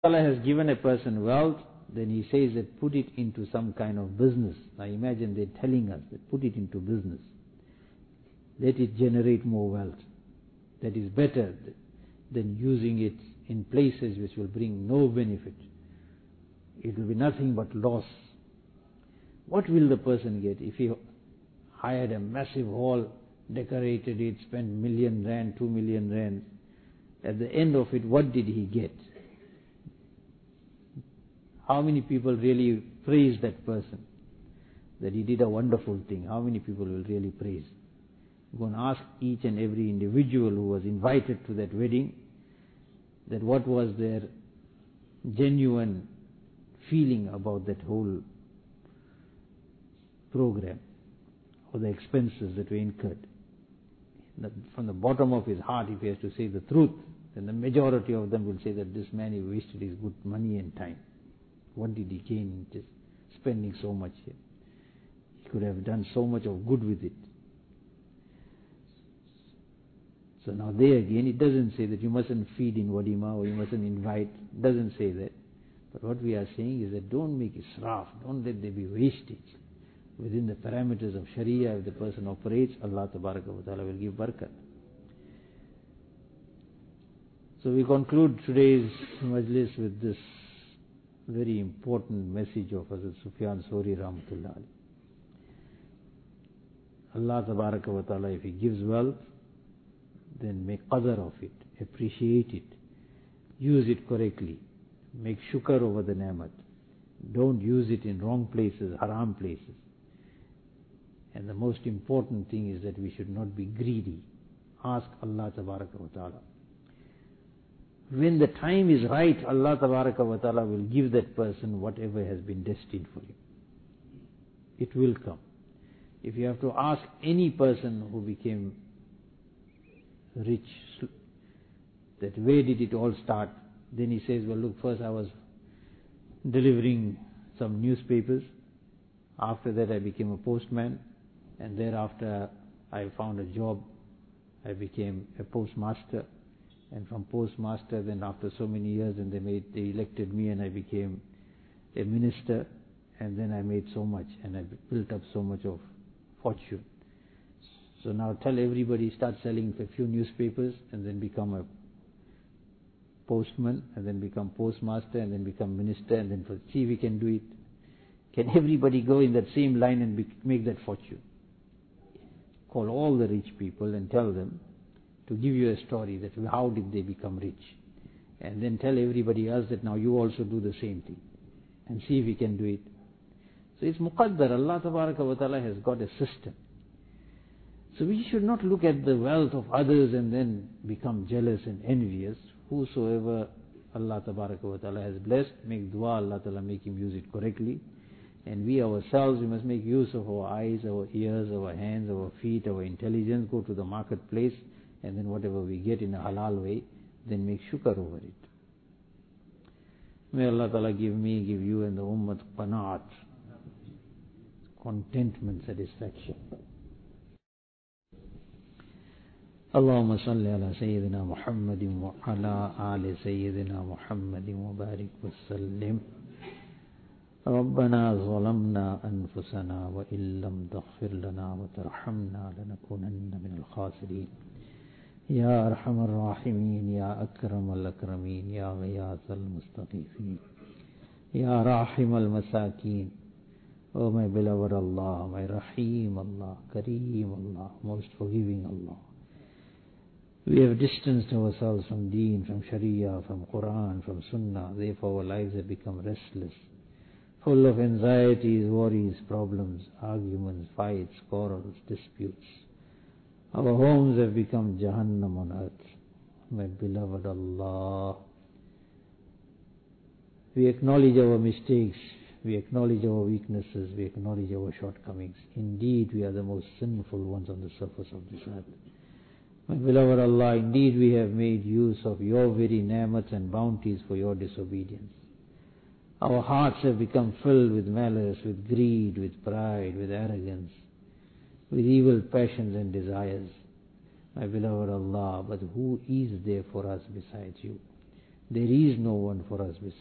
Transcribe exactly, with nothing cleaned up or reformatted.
Allah has given a person wealth, then he says that put it into some kind of business. Now imagine they're telling us that put it into business. Let it generate more wealth. That is better than using it in places which will bring no benefit. It will be nothing but loss. What will the person get if he hired a massive hall, decorated it, spent million rand, two million rand? At the end of it, what did he get? How many people really praise that person, that he did a wonderful thing? How many people will really praise? Go and ask each and every individual who was invited to that wedding, that what was their genuine feeling about that whole program, or the expenses that were incurred. From the bottom of his heart, if he has to say the truth, then the majority of them will say that this man, he wasted his good money and time. What did he gain in just spending so much here? He could have done so much of good with it. So now there again, it doesn't say that you mustn't feed in walima or you mustn't invite. It doesn't say that. But what we are saying is that don't make israf. Don't let there be wastage. Within the parameters of Sharia, if the person operates, Allah Tabaraka wa Ta'ala will give barakat. So we conclude today's majlis with this very important message of Hazrat Sufyan Sawri Rahmatullah Alayhi. Allah Tabaraka wa Ta'ala, if He gives wealth, then make qadr of it, appreciate it, use it correctly, make shukr over the ni'mat. Don't use it in wrong places, haram places. And the most important thing is that we should not be greedy. Ask Allah Tabaraka wa Ta'ala. When the time is right, Allah Tabaraka wa Ta'ala will give that person whatever has been destined for him. It will come. If you have to ask any person who became rich, that where did it all start, then he says, well look, first I was delivering some newspapers, after that I became a postman, and thereafter I found a job, I became a postmaster, and from postmaster, then after so many years, and they made, they elected me and I became a minister, and then I made so much, and I built up so much of fortune. So now tell everybody, start selling a few newspapers, and then become a postman, and then become postmaster, and then become minister, and then see if we can do it. Can everybody go in that same line and be, make that fortune? Call all the rich people and tell them to give you a story that how did they become rich, and then tell everybody else that now you also do the same thing, and see if we can do it. So it's muqaddar. Allah Tabaraka wa Ta'ala has got a system. So we should not look at the wealth of others and then become jealous and envious. Whosoever Allah Tabaraka wa Ta'ala has blessed, make dua, Allah Ta'ala make him use it correctly. And we ourselves, we must make use of our eyes, our ears, our hands, our feet, our intelligence, go to the marketplace, and then whatever we get in a halal way, then make shukr over it. May Allah Ta'ala give me, give you and the ummah qanaat, contentment, satisfaction. اللهم صل على سيدنا محمد وعلى آل سيدنا محمد وبارك وسلم. ربنا ظلمنا أنفسنا وإن لم تغفر لنا وترحمنا لنكونن من الخاسرين. يا أرحم الراحمين، يا أكرم الأكرمين، يا غياث المستغيثين، يا راحم المساكين. Oh my beloved Allah, my Rahim Allah, Kareem Allah, most forgiving Allah. We have distanced ourselves from Deen, from Sharia, from Quran, from Sunnah. Therefore our lives have become restless, full of anxieties, worries, problems, arguments, fights, quarrels, disputes. Our homes have become Jahannam on earth. My beloved Allah, we acknowledge our mistakes, we acknowledge our weaknesses, we acknowledge our shortcomings. Indeed, we are the most sinful ones on the surface of this earth. My beloved Allah, indeed we have made use of your very ni'mats and bounties for your disobedience. Our hearts have become filled with malice, with greed, with pride, with arrogance, with evil passions and desires. My beloved Allah, but who is there for us besides you? There is no one for us besides.